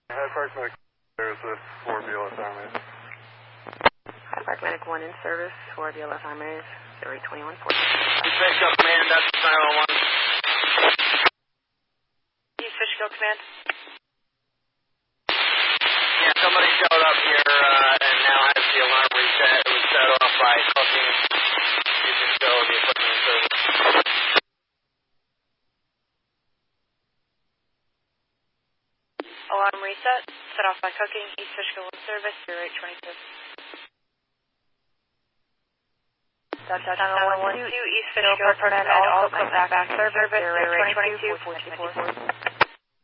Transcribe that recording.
Hyde Park Medic, there's a 4 BLS Armays. Hyde Park Medic 1 in service, 4 BLS Armays, 0821 East Fishkill Command, that's 911. East Fishkill Command. Yeah, somebody showed up here and now has the alarm reset. It was set off by cooking. You can show the equipment in service. Alarm reset, set off by cooking, East Fishkill in service, 0822. Dutch 912, East Fishkill, Command, all come back in service, 0822, 424.